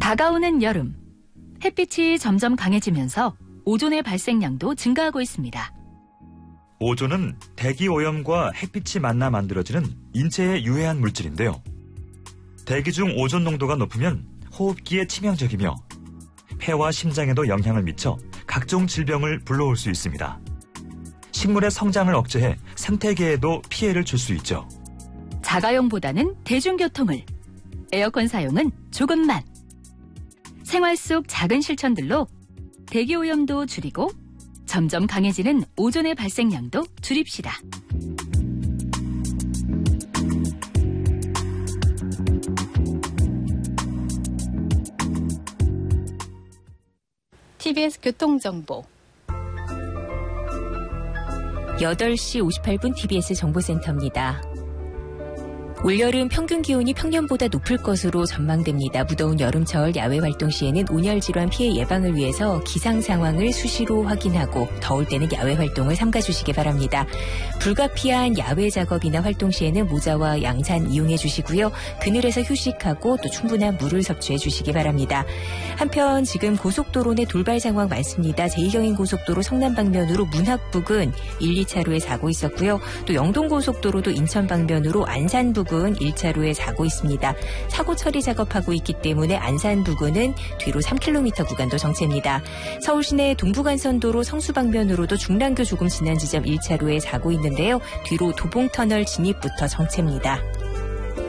다가오는 여름, 햇빛이 점점 강해지면서 오존의 발생량도 증가하고 있습니다. 오존은 대기 오염과 햇빛이 만나 만들어지는 인체에 유해한 물질인데요. 대기 중 오존 농도가 높으면 호흡기에 치명적이며 폐와 심장에도 영향을 미쳐 각종 질병을 불러올 수 있습니다. 식물의 성장을 억제해 생태계에도 피해를 줄 수 있죠. 자가용보다는 대중교통을, 에어컨 사용은 조금만. 생활 속 작은 실천들로 대기오염도 줄이고 점점 강해지는 오존의 발생량도 줄입시다. TBS 교통정보 8시 58분 TBS 정보센터입니다. 올여름 평균 기온이 평년보다 높을 것으로 전망됩니다. 무더운 여름철 야외 활동 시에는 온열 질환 피해 예방을 위해서 기상 상황을 수시로 확인하고 더울 때는 야외 활동을 삼가주시기 바랍니다. 불가피한 야외 작업이나 활동 시에는 모자와 양산 이용해 주시고요. 그늘에서 휴식하고 또 충분한 물을 섭취해 주시기 바랍니다. 한편 지금 고속도로 내 돌발 상황 많습니다. 제2경인 고속도로 성남 방면으로 문학 부근 1, 2차로에 사고 있었고요. 또 영동고속도로도 인천 방면으로 안산 부근 1차로에 사고 있습니다. 사고 처리 작업하고 있기 때문에 안산 부근은 뒤로 3km 구간도 정체입니다. 서울 시내 동부간선도로 성수 방면으로도 중랑교 조금 지난 지점 1차로에 사고 있는데요. 뒤로 도봉터널 진입부터 정체입니다.